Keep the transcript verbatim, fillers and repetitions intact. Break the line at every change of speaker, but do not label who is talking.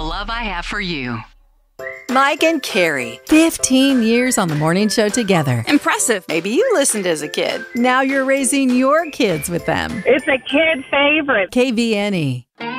love I have for you.
Mike and Carrie.
fifteen years on the morning show together.
Impressive. Maybe you listened as a kid.
Now you're raising your kids with them.
It's a kid favorite.
K V N E.